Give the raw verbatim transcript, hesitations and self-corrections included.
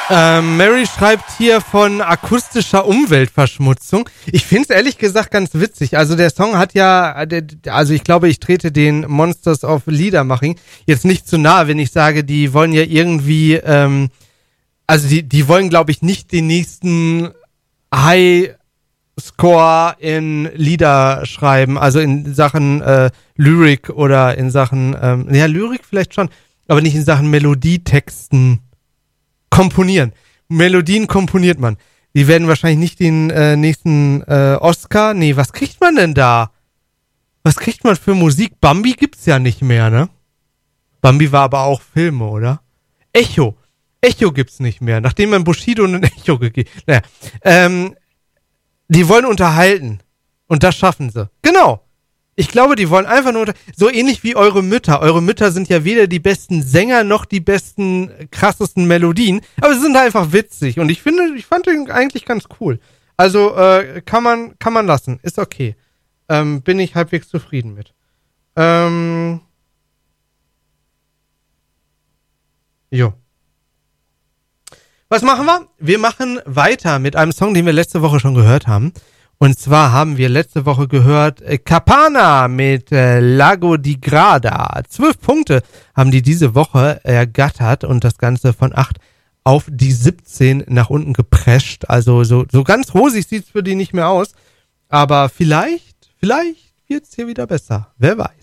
Ähm, Mary schreibt hier von akustischer Umweltverschmutzung. Ich finde es ehrlich gesagt ganz witzig. Also der Song hat ja, also ich glaube, ich trete den Monsters of Liedermaching jetzt nicht zu nahe, wenn ich sage, die wollen ja irgendwie, ähm, also die, die wollen, glaube ich, nicht den nächsten High-Score in Lieder schreiben, also in Sachen äh, Lyrik oder in Sachen, ähm, ja, Lyrik vielleicht schon, aber nicht in Sachen Melodietexten komponieren. Melodien komponiert man. Die werden wahrscheinlich nicht den äh, nächsten äh, Oscar. Nee, was kriegt man denn da? Was kriegt man für Musik? Bambi gibt's ja nicht mehr, ne? Bambi war aber auch Filme, oder? Echo. Echo gibt's nicht mehr, nachdem man Bushido ein Echo gegeben. Naja. Ähm, die wollen unterhalten. Und das schaffen sie. Genau. Ich glaube, die wollen einfach nur, so ähnlich wie eure Mütter. Eure Mütter sind ja weder die besten Sänger noch die besten, krassesten Melodien, aber sie sind einfach witzig und ich finde, ich fand den eigentlich ganz cool. Also, äh, kann man, kann man lassen. Ist okay. Ähm, bin ich halbwegs zufrieden mit. Ähm. Jo. Was machen wir? Wir machen weiter mit einem Song, den wir letzte Woche schon gehört haben. Und zwar haben wir letzte Woche gehört äh, Capana mit äh, Lago di Grada. Zwölf Punkte haben die diese Woche ergattert und das Ganze von acht auf die siebzehn nach unten geprescht. Also so, so ganz rosig sieht's für die nicht mehr aus. Aber vielleicht, vielleicht wird's hier wieder besser. Wer weiß.